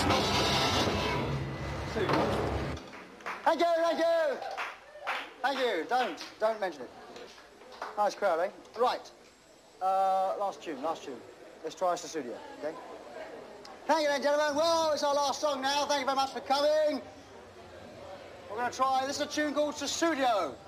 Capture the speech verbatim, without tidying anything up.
Thank you, thank you. Thank you. Don't, don't mention it. Nice crowd, eh? Right. Uh, last tune, last tune. Let's try Sussudio, okay? Thank you then, gentlemen. Well, it's our last song now. Thank you very much for coming. We're going to try, this is a tune called Sussudio.